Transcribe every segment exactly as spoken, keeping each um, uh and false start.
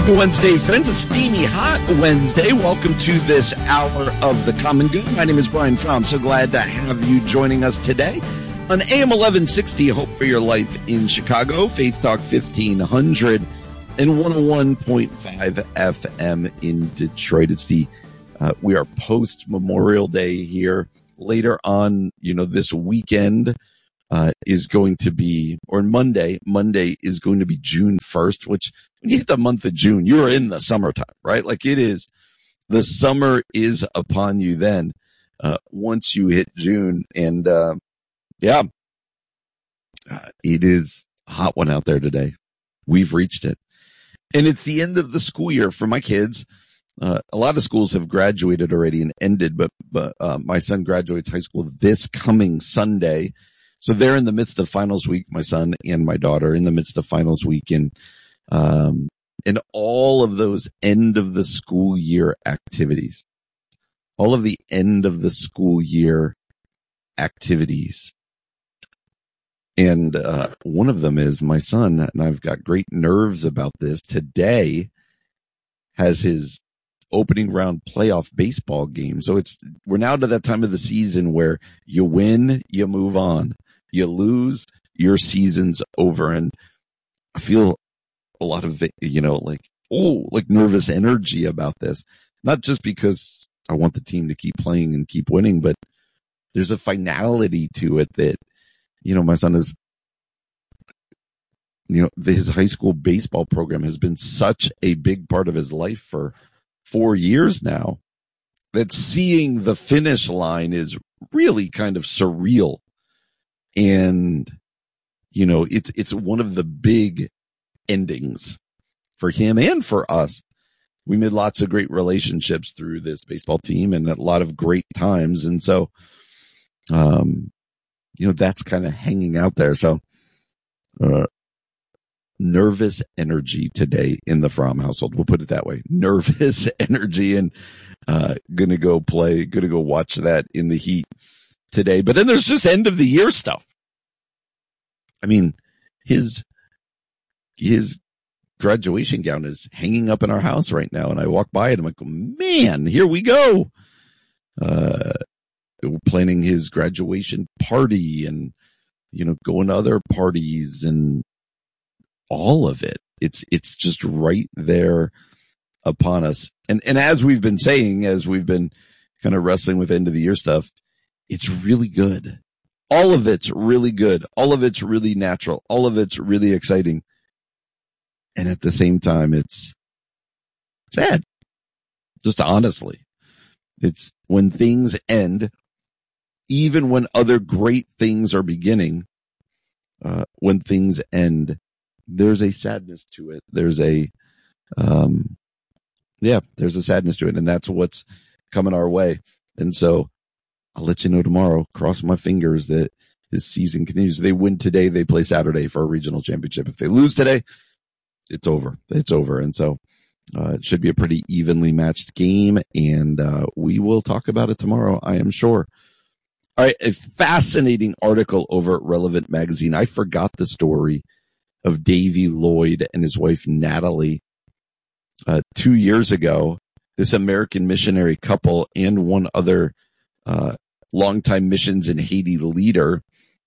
Happy Wednesday, friends. A steamy, hot Wednesday. Welcome to this hour of the Common Good. My name is Brian Fromm. So glad to have you joining us today on A M eleven sixty, Hope for Your Life in Chicago, Faith Talk fifteen hundred, and one oh one point five F M in Detroit. It's the, uh, we are post Memorial Day here. Later on, you know, this weekend, uh, is going to be, or Monday, Monday is going to be June first, which when you hit the month of June, you're in the summertime, right? Like it is, the summer is upon you then, uh, once you hit June. And, uh, yeah, uh, it is a hot one out there today. We've reached it. And it's the end of the school year for my kids. Uh, a lot of schools have graduated already and ended, but, but, uh, my son graduates high school this coming Sunday. So they're in the midst of finals week, my son and my daughter in the midst of finals week, and, um, and all of those end of the school year activities, all of the end of the school year activities. And, uh, one of them is my son, and I've got great nerves about this, today has his opening round playoff baseball game. So it's, we're now to that time of the season where you win, you move on. You lose, your season's over. And I feel a lot of, you know, like, oh, like nervous energy about this. Not just because I want the team to keep playing and keep winning, but there's a finality to it that, you know, my son is, you know, his high school baseball program has been such a big part of his life for four years now that seeing the finish line is really kind of surreal. And, you know, it's, it's one of the big endings for him and for us. We made lots of great relationships through this baseball team and a lot of great times. And so, um, you know, that's kind of hanging out there. So, uh, nervous energy today in the Fromm household. We'll put it that way. Nervous energy, and, uh, gonna go play, gonna go watch that in the heat today. But then there's just end of the year stuff. I mean, his, his graduation gown is hanging up in our house right now. And I walk by it. I'm like, man, here we go. Uh, we're planning his graduation party and, you know, going to other parties and all of it. It's, it's just right there upon us. And, and as we've been saying, as we've been kind of wrestling with end of the year stuff, it's really good. All of it's really good. All of it's really natural. All of it's really exciting. And at the same time, it's sad. Just honestly, it's when things end, even when other great things are beginning, uh, when things end, there's a sadness to it. There's a, um, yeah, there's a sadness to it. And that's what's coming our way. And so I'll let you know tomorrow. Cross my fingers that this season continues. If they win today, they play Saturday for a regional championship. If they lose today, it's over. It's over. And so, uh, it should be a pretty evenly matched game. And, uh, we will talk about it tomorrow, I am sure. All right. A fascinating article over at Relevant Magazine. I forgot the story of Davy Lloyd and his wife, Natalie, uh, two years ago. This American missionary couple and one other, uh, longtime missions in Haiti leader,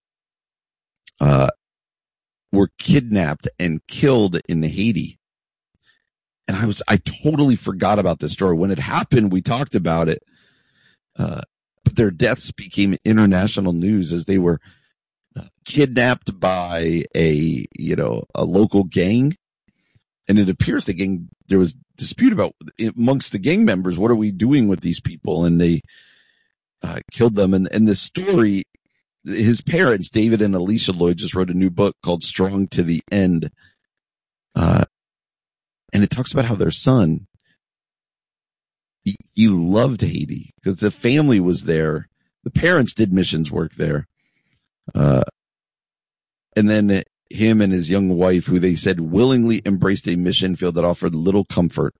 uh, were kidnapped and killed in Haiti. And I was, I totally forgot about this story. When it happened, we talked about it. Uh, but their deaths became international news as they were uh, kidnapped by a, you know, a local gang. And it appears the gang, there was dispute about amongst the gang members. What are we doing with these people? And they, Uh, killed them. And, and the story, his parents, David and Alicia Lloyd, just wrote a new book called Strong to the End. Uh, and it talks about how their son, he, he loved Haiti because the family was there. The parents did missions work there. Uh, and then him and his young wife, who they said willingly embraced a mission field that offered little comfort.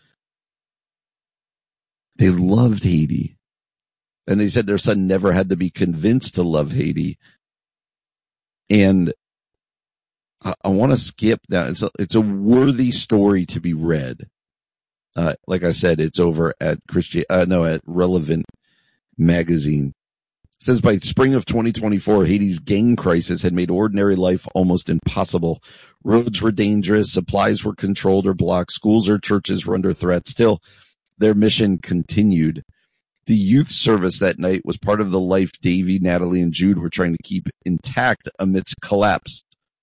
They loved Haiti. And they said their son never had to be convinced to love Haiti. And I, I want to skip down. It's a, it's a worthy story to be read. Uh, like I said, it's over at Christian, uh, no, at Relevant Magazine. It says by spring of twenty twenty-four, Haiti's gang crisis had made ordinary life almost impossible. Roads were dangerous, supplies were controlled or blocked, schools or churches were under threat. Still, their mission continued. The youth service that night was part of the life Davy, Natalie, and Jude were trying to keep intact amidst collapse.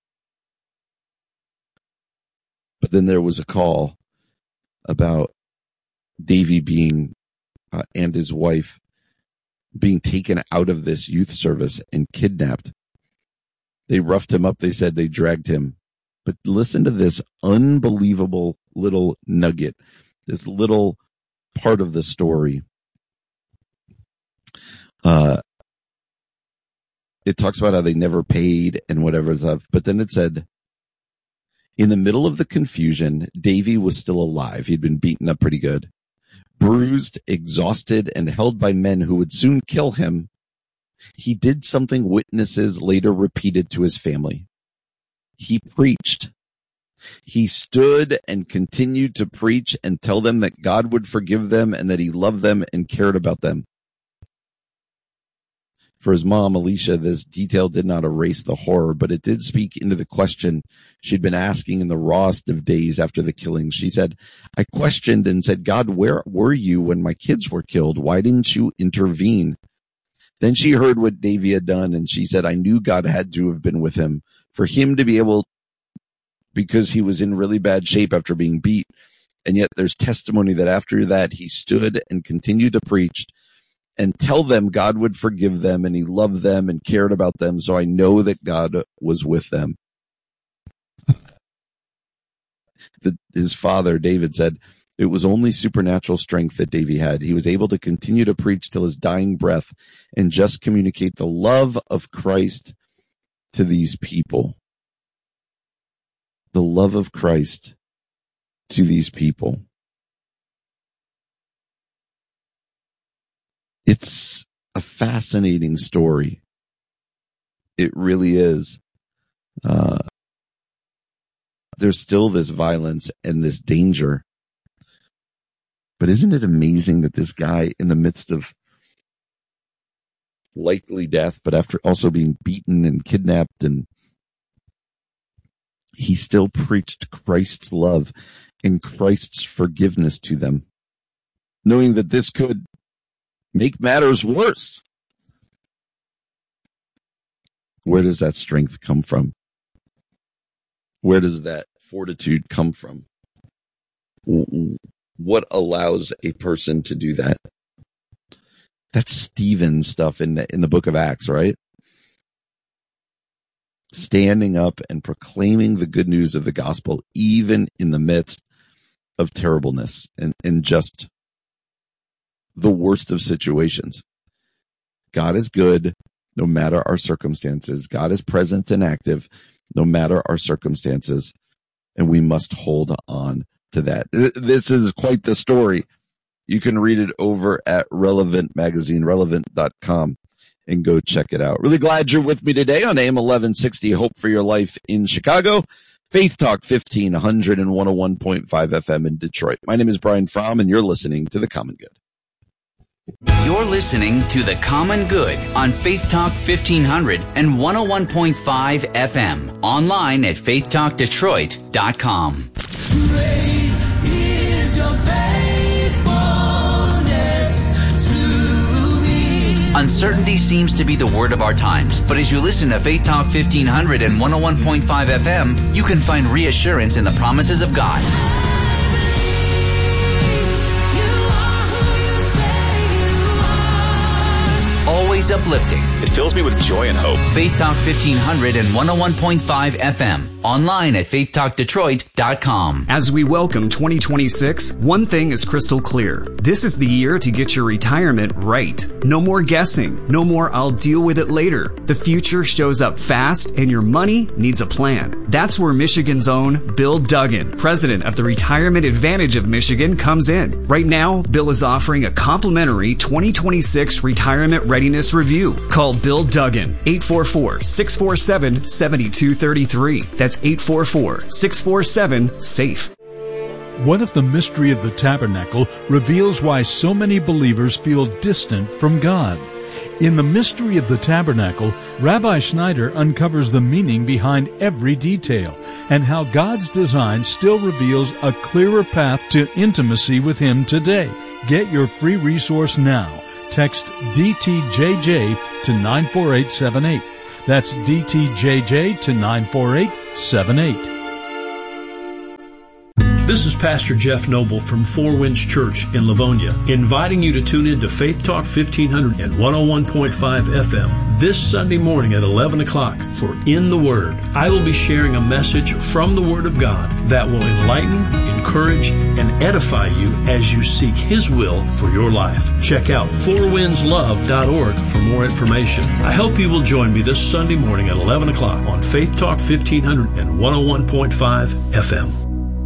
But then there was a call about Davy being uh, and his wife being taken out of this youth service and kidnapped. They roughed him up. They said they dragged him. But listen to this unbelievable little nugget, this little part of the story. Uh, it talks about how they never paid and whatever stuff. But then it said, in the middle of the confusion, Davy was still alive. He'd been beaten up pretty good. Bruised, exhausted, and held by men who would soon kill him, he did something witnesses later repeated to his family. He preached. He stood and continued to preach and tell them that God would forgive them and that he loved them and cared about them. For his mom, Alicia, this detail did not erase the horror, but it did speak into the question she'd been asking in the rawest of days after the killing. She said, I questioned and said, God, where were you when my kids were killed? Why didn't you intervene? Then she heard what Davy had done, and she said, I knew God had to have been with him. For him to be able, because he was in really bad shape after being beat, and yet there's testimony that after that he stood and continued to preach and tell them God would forgive them and he loved them and cared about them. So I know that God was with them. The, his father, David, said it was only supernatural strength that Davy had. He was able to continue to preach till his dying breath and just communicate the love of Christ to these people. The love of Christ to these people. It's a fascinating story. It really is. Uh, there's still this violence and this danger. But isn't it amazing that this guy, in the midst of likely death, but after also being beaten and kidnapped, and he still preached Christ's love and Christ's forgiveness to them, knowing that this could make matters worse. Where does that strength come from? Where does that fortitude come from? What allows a person to do that? That's Stephen stuff in the, in the book of Acts, right? Standing up and proclaiming the good news of the gospel, even in the midst of terribleness and, and just the worst of situations. God is good no matter our circumstances. God is present and active no matter our circumstances. And we must hold on to that. This is quite the story. You can read it over at Relevant Magazine, relevant dot com, and go check it out. Really glad you're with me today on A M eleven sixty, Hope for Your Life in Chicago, Faith Talk fifteen hundred and one oh one point five F M in Detroit. My name is Brian Fromm, and you're listening to The Common Good. You're listening to The Common Good on Faith Talk fifteen hundred and one oh one point five F M. Online at faith talk detroit dot com. Great is your faithfulness to me. Uncertainty seems to be the word of our times, but as you listen to Faith Talk fifteen hundred and one oh one point five F M, you can find reassurance in the promises of God. Always uplifting. It fills me with joy and hope. Faith Talk fifteen hundred and one oh one point five F M. Online at faith talk detroit dot com. As we welcome twenty twenty-six, one thing is crystal clear. This is the year to get your retirement right. No more guessing. No more I'll deal with it later. The future shows up fast and your money needs a plan. That's where Michigan's own Bill Duggan, president of the Retirement Advantage of Michigan, comes in. Right now, Bill is offering a complimentary twenty twenty-six retirement readiness review called Bill Duggan, eight four four, six four seven, seven two three three. That's eight four four, six four seven, SAFE. What if the mystery of the tabernacle reveals why so many believers feel distant from God? In The Mystery of the Tabernacle, Rabbi Schneider uncovers the meaning behind every detail and how God's design still reveals a clearer path to intimacy with Him today. Get your free resource now. Text D T J J to nine four eight seven eight. That's D T J J to nine four eight seven eight. This is Pastor Jeff Noble from Four Winds Church in Livonia, inviting you to tune in to Faith Talk fifteen hundred and one oh one point five F M this Sunday morning at eleven o'clock for In the Word. I will be sharing a message from the Word of God that will enlighten, encourage, and edify you as you seek His will for your life. Check out four winds love dot org for more information. I hope you will join me this Sunday morning at eleven o'clock on Faith Talk fifteen hundred and one oh one point five F M.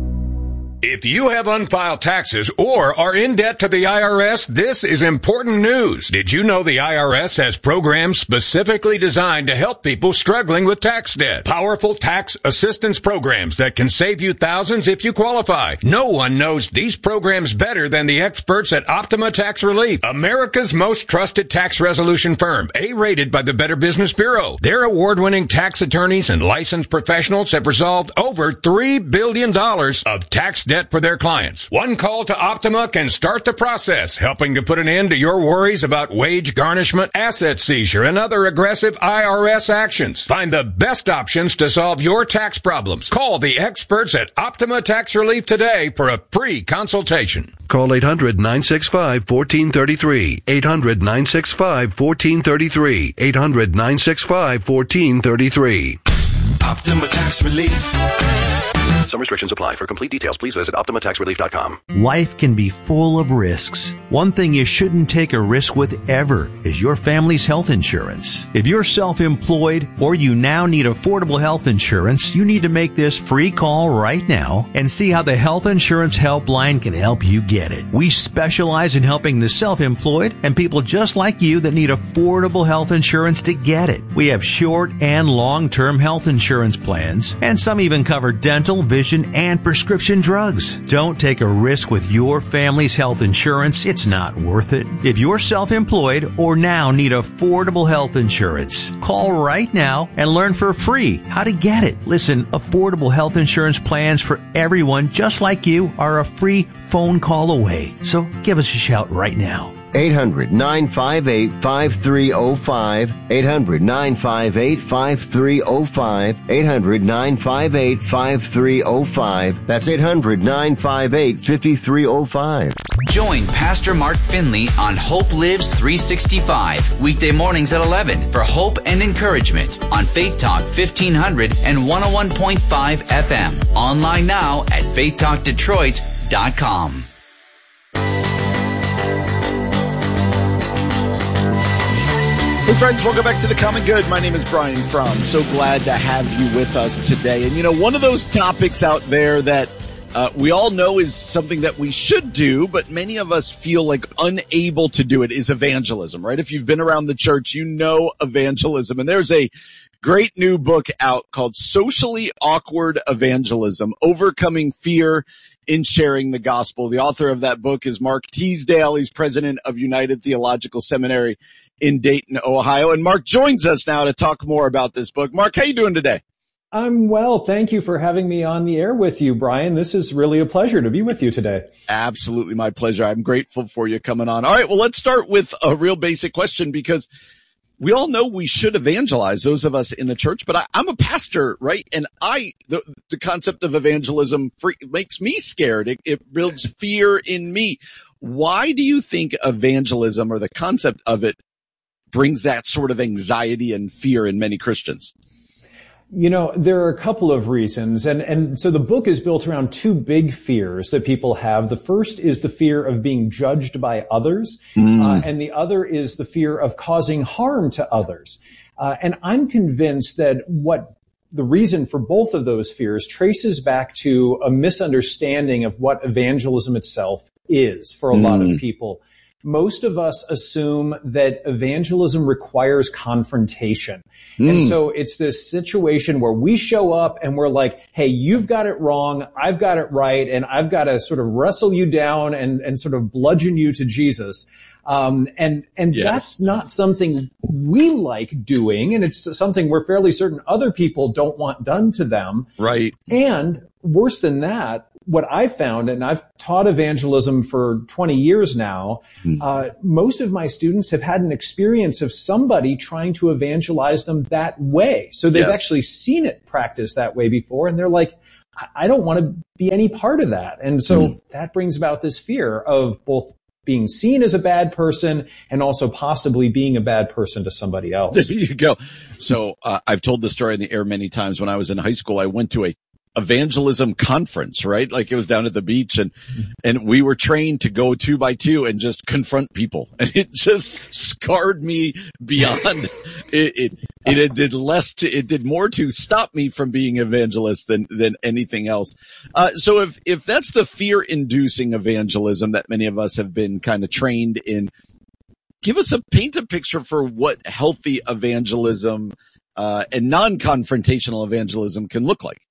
If you have unfiled taxes or are in debt to the I R S, this is important news. Did you know the I R S has programs specifically designed to help people struggling with tax debt? Powerful tax assistance programs that can save you thousands if you qualify. No one knows these programs better than the experts at Optima Tax Relief, America's most trusted tax resolution firm, A-rated by the Better Business Bureau. Their award-winning tax attorneys and licensed professionals have resolved over three billion dollars of tax debt for their clients. One call to Optima can start the process, helping to put an end to your worries about wage garnishment, asset seizure, and other aggressive I R S actions. Find the best options to solve your tax problems. Call the experts at Optima Tax Relief today for a free consultation. Call eight hundred, nine six five, one four three three. eight hundred, nine six five, one four three three. eight hundred, nine six five, one four three three. Optima Tax Relief. Some restrictions apply. For complete details, please visit optima tax relief dot com. Life can be full of risks. One thing you shouldn't take a risk with ever is your family's health insurance. If you're self-employed or you now need affordable health insurance, you need to make this free call right now and see how the Health Insurance Helpline can help you get it. We specialize in helping the self-employed and people just like you that need affordable health insurance to get it. We have short and long-term health insurance plans, and some even cover dental, vision, and prescription drugs. Don't take a risk with your family's health insurance. It's not worth it. If you're self-employed or now need affordable health insurance, call right now and learn for free how to get it. Listen, affordable health insurance plans for everyone just like you are a free phone call away. So give us a shout right now. eight hundred, nine five eight, five three zero five. eight hundred, nine five eight, five three zero five. eight hundred, nine five eight, five three zero five. That's eight hundred, nine five eight, five three zero five. Join Pastor Mark Finley on Hope Lives three sixty-five, weekday mornings at eleven for hope and encouragement on Faith Talk fifteen hundred and one oh one point five F M. Online now at faith talk detroit dot com. Hey friends, welcome back to The Common Good. My name is Brian Fromm. So glad to have you with us today. And you know, one of those topics out there that uh, we all know is something that we should do, but many of us feel like unable to do it, is evangelism, right? If you've been around the church, you know evangelism. And there's a great new book out called Socially Awkward Evangelism, Overcoming Fear in Sharing the Gospel. The author of that book is Mark Teasdale. He's president of United Theological Seminary in Dayton, Ohio. And Mark joins us now to talk more about this book. Mark, how you doing today? I'm well. Thank you for having me on the air with you, Brian. This is really a pleasure to be with you today. Absolutely my pleasure. I'm grateful for you coming on. All right, well, let's start with a real basic question, because we all know we should evangelize, those of us in the church, but I, I'm a pastor, right? And I, the, the concept of evangelism free, makes me scared. It, it builds fear in me. Why do you think evangelism, or the concept of it, brings that sort of anxiety and fear in many Christians? You know, there are a couple of reasons. And, and so the book is built around two big fears that people have. The first is the fear of being judged by others. Mm. Uh, and the other is the fear of causing harm to others. Uh, and I'm convinced that what the reason for both of those fears traces back to a misunderstanding of what evangelism itself is for a mm. lot of people. most of us assume that evangelism requires confrontation. Mm. And so it's this situation where we show up and we're like, hey, you've got it wrong, I've got it right, and I've got to sort of wrestle you down and, and sort of bludgeon you to Jesus. Um, and, and yes. That's not something we like doing. And it's something we're fairly certain other people don't want done to them. Right. And worse than that, what I found, and I've taught evangelism for twenty years now, mm. uh, most of my students have had an experience of somebody trying to evangelize them that way. So they've yes. actually seen it practiced that way before. And they're like, I don't want to be any part of that. And so mm. that brings about this fear of both being seen as a bad person and also possibly being a bad person to somebody else. There you go. So uh, I've told this story in the air many times. When I was in high school, I went to a evangelism conference, right? Like it was down at the beach, and and we were trained to go two by two and just confront people. And it just scarred me beyond it. It, it did less to, it did more to stop me from being evangelist than, than anything else. Uh, so if, if that's the fear inducing evangelism that many of us have been kind of trained in, give us a paint a picture for what healthy evangelism, uh, and non-confrontational evangelism can look like.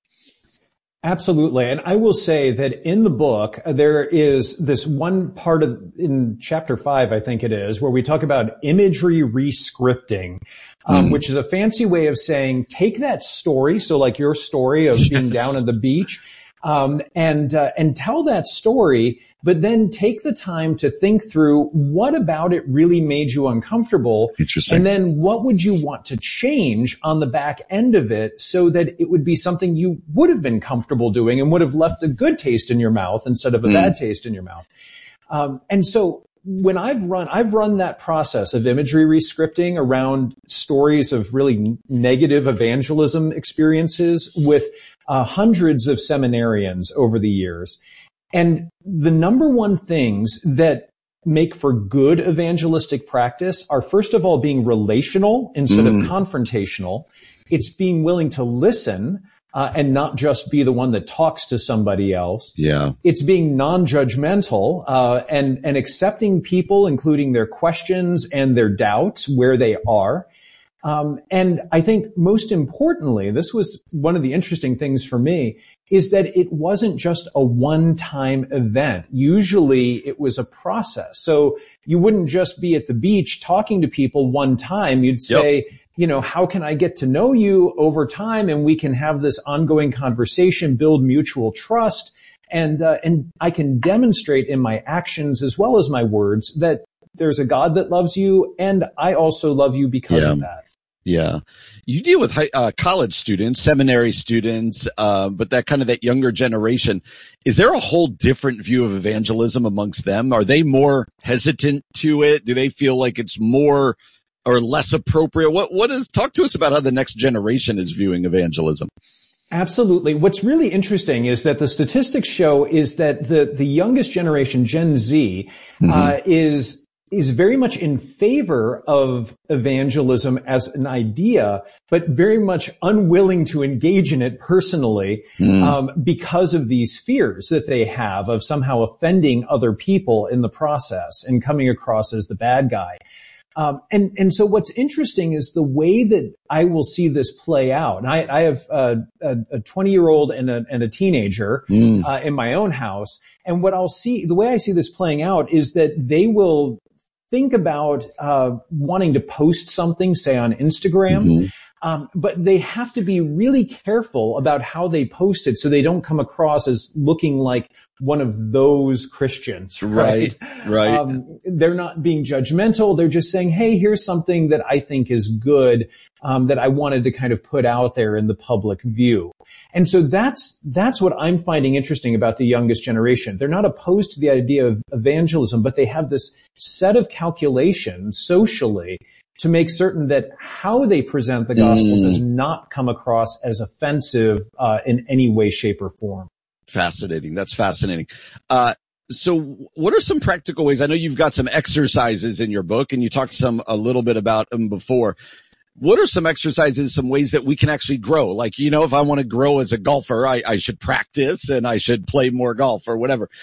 Absolutely. And I will say that in the book, there is this one part of, in chapter five, I think it is, where we talk about imagery rescripting, um, mm. which is a fancy way of saying, take that story. So like your story of yes. being down at the beach, um, and, uh, and tell that story, but then take the time to think through what about it really made you uncomfortable. Interesting. And then what would you want to change on the back end of it so that it would be something you would have been comfortable doing and would have left a good taste in your mouth instead of a mm. bad taste in your mouth. Um, and so when I've run, I've run that process of imagery rescripting around stories of really negative evangelism experiences with uh, hundreds of seminarians over the years. And the number one things that make for good evangelistic practice are, first of all, being relational instead mm. of confrontational. It's being willing to listen uh, and not just be the one that talks to somebody else. Yeah. It's being non-judgmental uh, and, and accepting people, including their questions and their doubts where they are. Um, and I think most importantly, this was one of the interesting things for me, is that it wasn't just a one-time event. Usually it was a process. So you wouldn't just be at the beach talking to people one time. You'd say, yep. you know, how can I get to know you over time? And we can have this ongoing conversation, build mutual trust. And, uh, and I can demonstrate in my actions as well as my words that there's a God that loves you. And I also love you because yeah. of that. Yeah. You deal with high, uh, college students, seminary students, uh, but that kind of that younger generation. Is there a whole different view of evangelism amongst them? Are they more hesitant to it? Do they feel like it's more or less appropriate? What, what is, talk to us about how the next generation is viewing evangelism. Absolutely. What's really interesting is that the statistics show is that the, the youngest generation, Gen Z, mm-hmm. uh, is, is very much in favor of evangelism as an idea, but very much unwilling to engage in it personally, mm. um, because of these fears that they have of somehow offending other people in the process and coming across as the bad guy. Um, and, and so what's interesting is the way that I will see this play out. And I, I have uh, a, a twenty year old and a, and a teenager, mm. uh, in my own house. And what I'll see, the way I see this playing out is that they will think about, uh, wanting to post something, say on Instagram. Mm-hmm. Um, but they have to be really careful about how they post it so they don't come across as looking like one of those Christians, right? Right. right. Um, they're not being judgmental. They're just saying, hey, here's something that I think is good, um, that I wanted to kind of put out there in the public view. And so that's, that's what I'm finding interesting about the youngest generation. They're not opposed to the idea of evangelism, but they have this set of calculations socially to make certain that how they present the gospel mm. does not come across as offensive uh, in any way, shape, or form. Fascinating. That's fascinating. Uh, so what are some practical ways? I know you've got some exercises in your book, and you talked some a little bit about them before. What are some exercises, some ways that we can actually grow? Like, you know, if I want to grow as a golfer, I, I should practice and I should play more golf or whatever.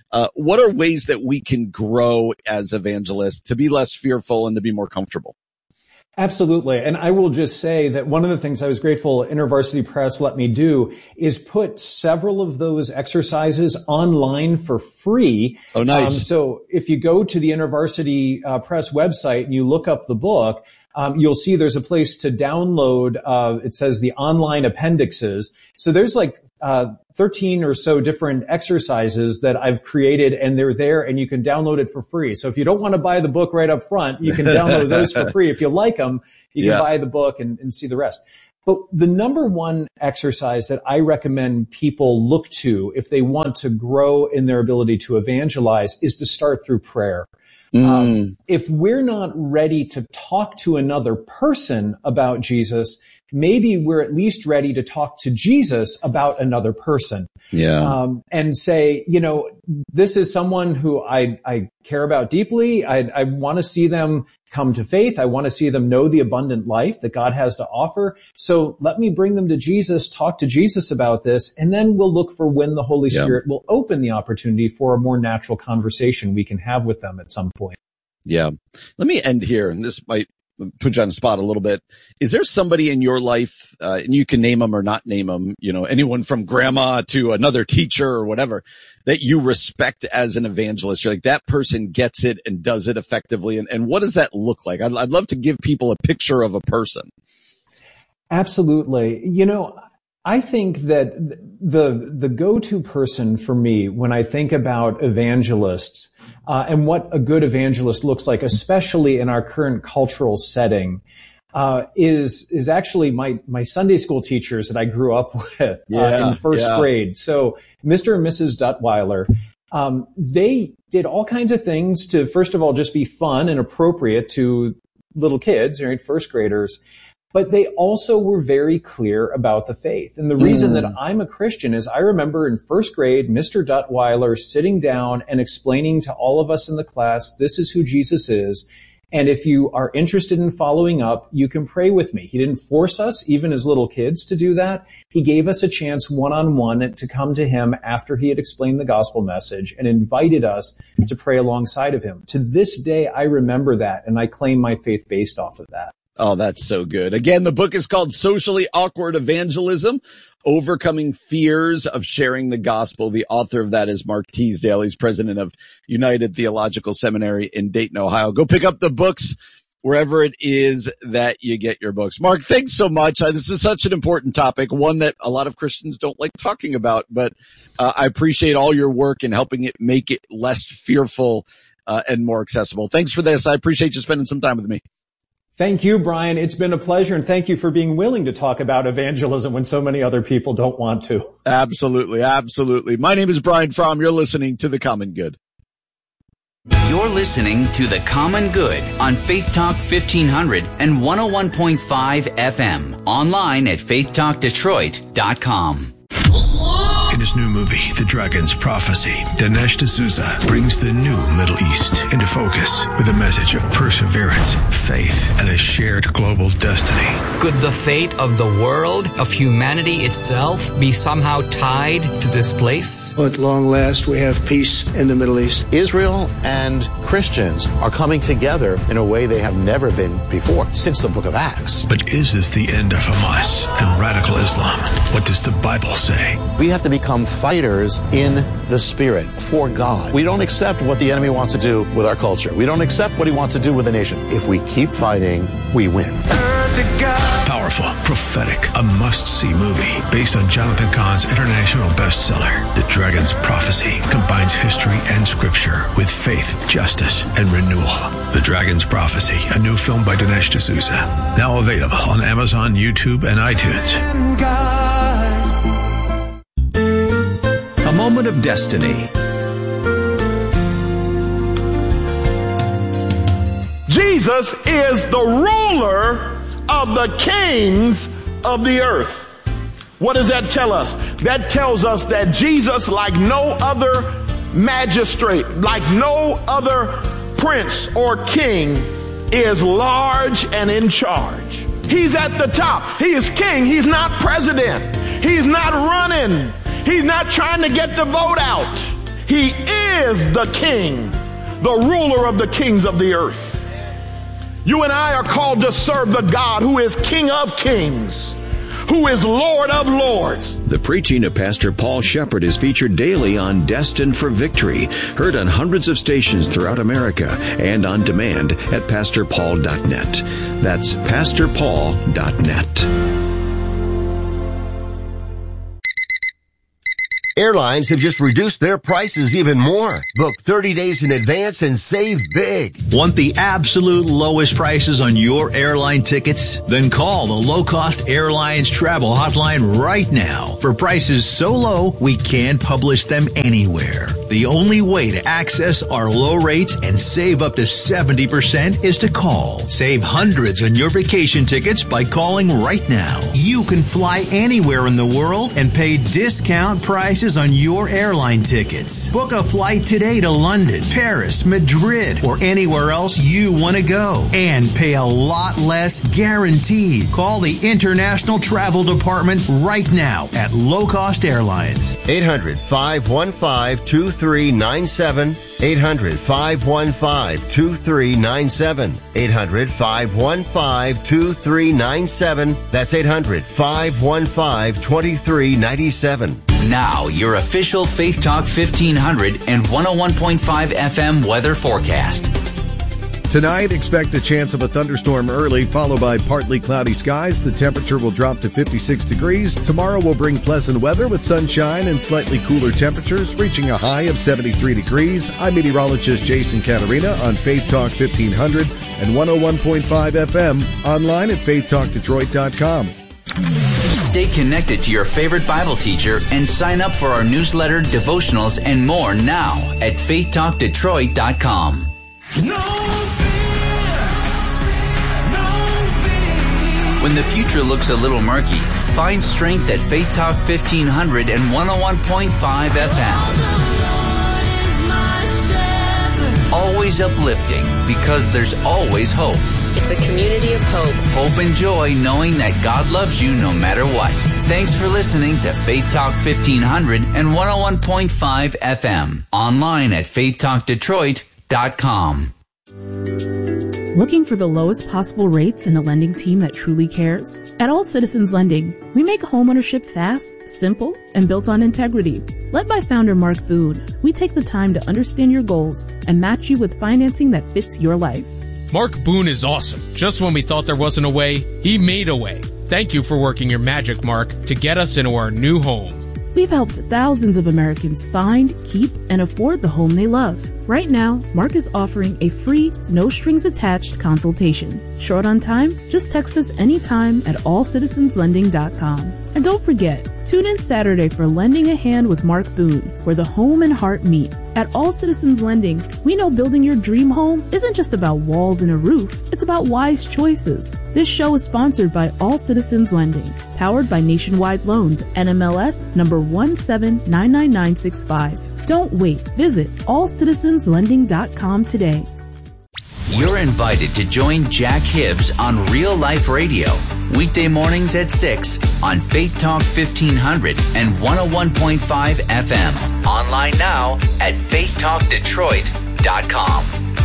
Uh, what are ways that we can grow as evangelists to be less fearful and to be more comfortable? Absolutely. And I will just say that one of the things I was grateful InterVarsity Press let me do is put several of those exercises online for free. Oh, nice. Um, so if you go to the InterVarsity uh, Press website and you look up the book, um, you'll see there's a place to download. Uh, it says the online appendixes. So there's like uh thirteen or so different exercises that I've created, and they're there, and you can download it for free. So if you don't want to buy the book right up front, you can download those for free. If you like them, you can yeah. buy the book and, and see the rest. But the number one exercise that I recommend people look to if they want to grow in their ability to evangelize is to start through prayer. Mm. Um, if we're not ready to talk to another person about Jesus, maybe we're at least ready to talk to Jesus about another person. Yeah. Um, and say, you know, this is someone who I, I care about deeply. I, I want to see them come to faith. I want to see them know the abundant life that God has to offer. So let me bring them to Jesus, talk to Jesus about this, and then we'll look for when the Holy yeah. Spirit will open the opportunity for a more natural conversation we can have with them at some point. Yeah. Let me end here, and this might put you on the spot a little bit. Is there somebody in your life, uh, and you can name them or not name them, you know, anyone from grandma to another teacher or whatever, that you respect as an evangelist? You're like, that person gets it and does it effectively. And, and what does that look like? I'd, I'd love to give people a picture of a person. Absolutely. You know, I think that the, the go-to person for me when I think about evangelists, Uh, and what a good evangelist looks like, especially in our current cultural setting, uh, is, is actually my, my Sunday school teachers that I grew up with, yeah, uh, in first yeah. grade. So Mister and Missus Duttweiler, um, they did all kinds of things to, first of all, just be fun and appropriate to little kids, right, first graders. But they also were very clear about the faith. And the reason mm. that I'm a Christian is I remember in first grade, Mister Duttweiler sitting down and explaining to all of us in the class, this is who Jesus is. And if you are interested in following up, you can pray with me. He didn't force us, even as little kids, to do that. He gave us a chance one-on-one to come to him after he had explained the gospel message and invited us to pray alongside of him. To this day, I remember that, and I claim my faith based off of that. Oh, that's so good. Again, the book is called Socially Awkward Evangelism, Overcoming Fears of Sharing the Gospel. The author of that is Mark Teasdale. He's president of United Theological Seminary in Dayton, Ohio. Go pick up the books wherever it is that you get your books. Mark, thanks so much. Uh, this is such an important topic, one that a lot of Christians don't like talking about, but uh, I appreciate all your work in helping it make it less fearful uh, and more accessible. Thanks for this. I appreciate you spending some time with me. Thank you, Brian. It's been a pleasure, and thank you for being willing to talk about evangelism when so many other people don't want to. Absolutely, absolutely. My name is Brian Fromm. You're listening to The Common Good. You're listening to The Common Good on Faith Talk fifteen hundred and one oh one point five F M. Online at faith talk detroit dot com. In his new movie, The Dragon's Prophecy, Dinesh D'Souza brings the new Middle East into focus with a message of perseverance, faith, and a shared global destiny. Could the fate of the world, of humanity itself, be somehow tied to this place? At long last, we have peace in the Middle East. Israel and Christians are coming together in a way they have never been before since the book of Acts. But is this the end of Hamas and radical Islam? What does the Bible say? We have to become fighters in the spirit for God. We don't accept what the enemy wants to do with our culture. We don't accept what he wants to do with the nation. If we keep fighting, we win. Powerful, prophetic, a must-see movie based on Jonathan Cahn's international bestseller, The Dragon's Prophecy, combines history and scripture with faith, justice, and renewal. The Dragon's Prophecy, a new film by Dinesh D'Souza, now available on Amazon, YouTube, and iTunes. A moment of destiny. Jesus is the ruler of the kings of the earth. What does that tell us? That tells us that Jesus, like no other magistrate, like no other prince or king, is large and in charge. He's at the top. He is king. He's not president. He's not running. He's not trying to get the vote out. He is the King, the ruler of the kings of the earth. You and I are called to serve the God who is King of kings, who is Lord of lords. The preaching of Pastor Paul Shepherd is featured daily on Destined for Victory, heard on hundreds of stations throughout America and on demand at pastor paul dot net. That's pastor paul dot net. Airlines have just reduced their prices even more. Book thirty days in advance and save big. Want the absolute lowest prices on your airline tickets? Then call the Low Cost Airlines Travel Hotline right now for prices so low we can't publish them anywhere. The only way to access our low rates and save up to seventy percent is to call. Save hundreds on your vacation tickets by calling right now. You can fly anywhere in the world and pay discount prices on your airline tickets. Book a flight today to London, Paris, Madrid, or anywhere else you want to go and pay a lot less guaranteed. Call the International Travel Department right now at Low Cost Airlines. eight hundred, five one five, two three nine seven. eight hundred, five one five, two three nine seven. eight hundred, five one five, two three nine seven. That's eight hundred, five one five, two three nine seven. Now, your official Faith Talk fifteen hundred and one oh one point five F M weather forecast. Tonight, expect a chance of a thunderstorm early, followed by partly cloudy skies. The temperature will drop to fifty-six degrees. Tomorrow will bring pleasant weather with sunshine and slightly cooler temperatures, reaching a high of seventy-three degrees. I'm meteorologist Jason Caterina on Faith Talk fifteen hundred and one oh one point five F M, online at faith talk detroit dot com. Stay connected to your favorite Bible teacher and sign up for our newsletter, devotionals, and more now at faith talk detroit dot com. No fear, no fear. When the future looks a little murky, find strength at Faith Talk fifteen hundred and one oh one point five F M. Always uplifting, because there's always hope. It's a community of hope. Hope and joy knowing that God loves you no matter what. Thanks for listening to Faith Talk fifteen hundred and one oh one point five F M. Online at faith talk detroit dot com. Looking for the lowest possible rates and a lending team that truly cares? At All Citizens Lending, we make homeownership fast, simple, and built on integrity. Led by founder Mark Boone, we take the time to understand your goals and match you with financing that fits your life. Mark Boone is awesome. Just when we thought there wasn't a way, he made a way. Thank you for working your magic, Mark, to get us into our new home. We've helped thousands of Americans find, keep, and afford the home they love. Right now, Mark is offering a free, no-strings-attached consultation. Short on time? Just text us anytime at all citizens lending dot com. And don't forget, tune in Saturday for Lending a Hand with Mark Boone, where the home and heart meet. At All Citizens Lending, we know building your dream home isn't just about walls and a roof. It's about wise choices. This show is sponsored by All Citizens Lending, powered by Nationwide Loans, N M L S number one seven nine nine nine six five. Don't wait. Visit all citizens lending dot com today. You're invited to join Jack Hibbs on Real Life Radio, weekday mornings at six on Faith Talk fifteen hundred and one oh one point five F M. Online now at faith talk detroit dot com.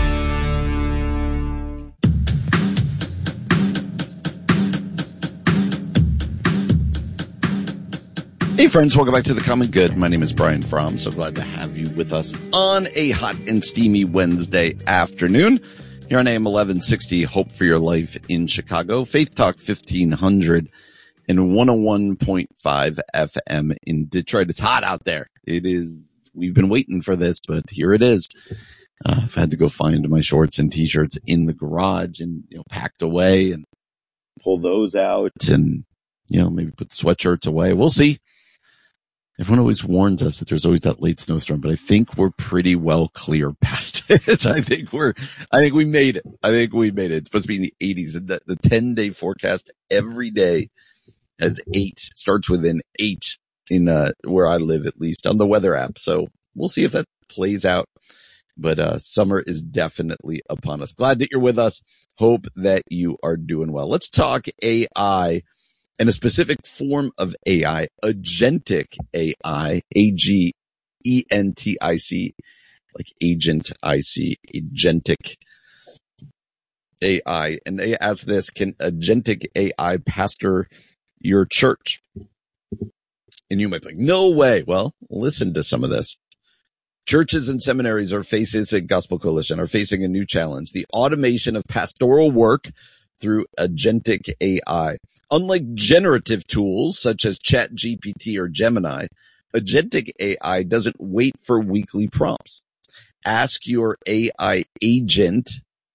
Hey friends, welcome back to The Common Good. My name is Brian Fromm. So glad to have you with us on a hot and steamy Wednesday afternoon here on A M eleven sixty, Hope for Your Life in Chicago, Faith Talk fifteen hundred and one oh one point five F M in Detroit. It's hot out there. It is. We've been waiting for this, but here it is. Uh, I've had to go find my shorts and t-shirts in the garage and, you know, packed away and pull those out and, you know, maybe put the sweatshirts away. We'll see. Everyone always warns us that there's always that late snowstorm, but I think we're pretty well clear past it. I think we're, I think we made it. I think we made it. It's supposed to be in the eighties, and the, the ten day forecast every day has eight, starts within eight in, uh, where I live, at least on the weather app. So we'll see if that plays out. But, uh, summer is definitely upon us. Glad that you're with us. Hope that you are doing well. Let's talk A I. And a specific form of A I, agentic A I, A G E N T I C. like Agent I C, agentic A I. And they ask this, can agentic A I pastor your church? And you might be like, no way. Well, listen to some of this. Churches and seminaries are facing, a Gospel Coalition, are facing a new challenge, the automation of pastoral work through agentic A I. Unlike generative tools such as ChatGPT or Gemini, agentic A I doesn't wait for weekly prompts. Ask your A I agent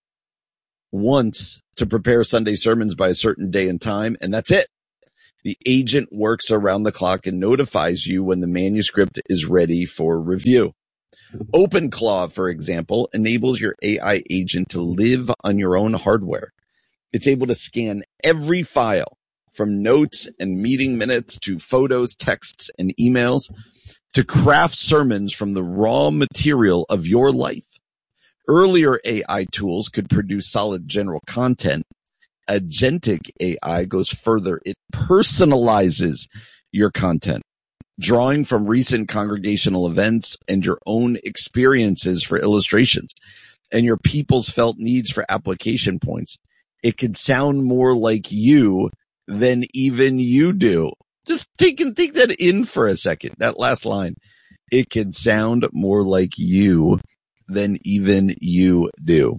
once to prepare Sunday sermons by a certain day and time, and that's it. The agent works around the clock and notifies you when the manuscript is ready for review. OpenClaw, for example, enables your A I agent to live on your own hardware. It's able to scan every file, from notes and meeting minutes to photos, texts, and emails, to craft sermons from the raw material of your life. Earlier A I tools could produce solid general content. Agentic A I goes further. It personalizes your content, drawing from recent congregational events and your own experiences for illustrations and your people's felt needs for application points. It can sound more like you than even you do. Just take and take that in for a second. That last line. It can sound more like you than even you do.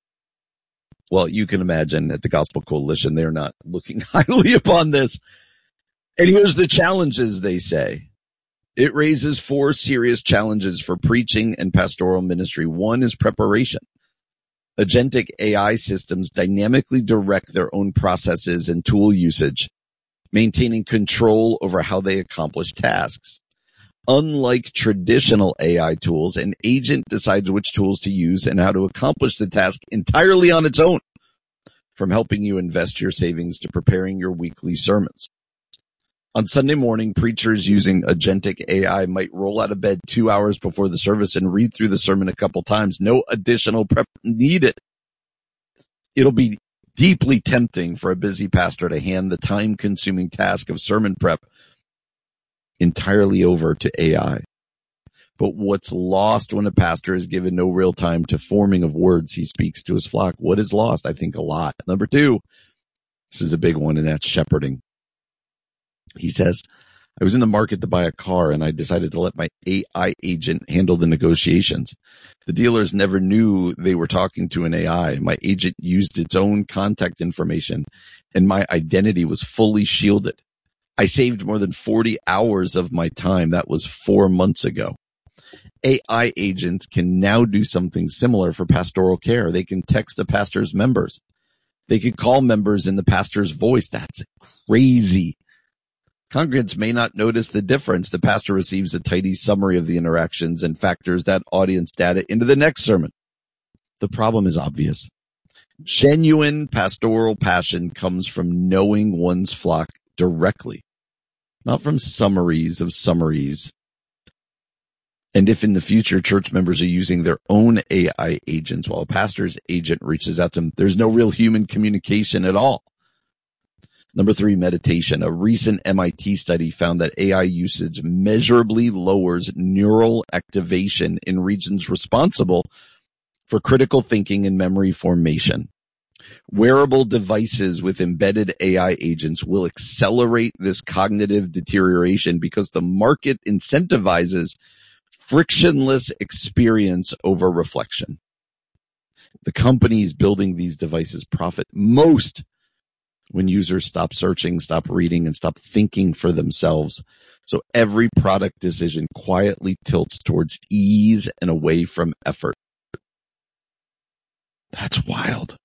Well, you can imagine at the Gospel Coalition, they're not looking highly upon this. And here's the challenges, they say. It raises four serious challenges for preaching and pastoral ministry. One is preparation. Agentic A I systems dynamically direct their own processes and tool usage, maintaining control over how they accomplish tasks. Unlike traditional A I tools, an agent decides which tools to use and how to accomplish the task entirely on its own, from helping you invest your savings to preparing your weekly sermons. On Sunday morning, preachers using agentic A I might roll out of bed two hours before the service and read through the sermon a couple times. No additional prep needed. It'll be deeply tempting for a busy pastor to hand the time-consuming task of sermon prep entirely over to A I. But what's lost when a pastor is given no real time to forming of words he speaks to his flock? What is lost? I think a lot. Number two, this is a big one, and that's shepherding. He says, I was in the market to buy a car and I decided to let my A I agent handle the negotiations. The dealers never knew they were talking to an A I. My agent used its own contact information and my identity was fully shielded. I saved more than forty hours of my time. That was four months ago. A I agents can now do something similar for pastoral care. They can text a pastor's members. They can call members in the pastor's voice. That's crazy. Congregants may not notice the difference. The pastor receives a tidy summary of the interactions and factors that audience data into the next sermon. The problem is obvious. Genuine pastoral passion comes from knowing one's flock directly, not from summaries of summaries. And if in the future church members are using their own A I agents while a pastor's agent reaches out to them, there's no real human communication at all. Number three, meditation. A recent M I T study found that A I usage measurably lowers neural activation in regions responsible for critical thinking and memory formation. Wearable devices with embedded A I agents will accelerate this cognitive deterioration because the market incentivizes frictionless experience over reflection. The companies building these devices profit most when users stop searching, stop reading, and stop thinking for themselves. So every product decision quietly tilts towards ease and away from effort. That's wild.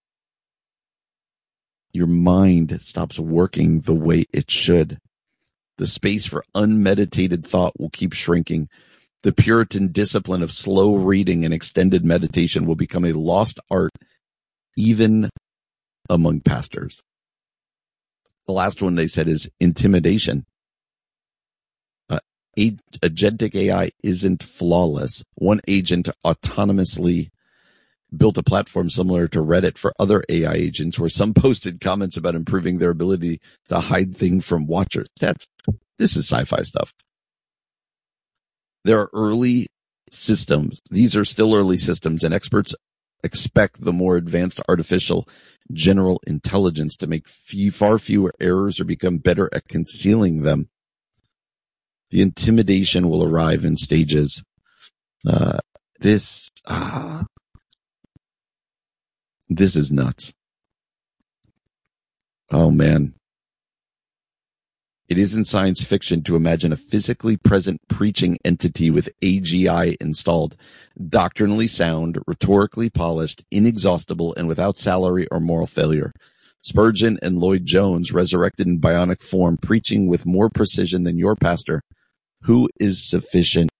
Your mind stops working the way it should. The space for unmeditated thought will keep shrinking. The Puritan discipline of slow reading and extended meditation will become a lost art, even among pastors. The last one they said is intimidation. Uh, agentic A I isn't flawless. One agent autonomously built a platform similar to Reddit for other A I agents where some posted comments about improving their ability to hide things from watchers. That's, this is sci-fi stuff. There are early systems. These are still early systems, and experts expect the more advanced artificial general intelligence to make few, far fewer errors or become better at concealing them. The intimidation will arrive in stages. Uh, this, ah, this is nuts. Oh man. It isn't science fiction to imagine a physically present preaching entity with A G I installed, doctrinally sound, rhetorically polished, inexhaustible, and without salary or moral failure. Spurgeon and Lloyd Jones, resurrected in bionic form, preaching with more precision than your pastor. Who is sufficient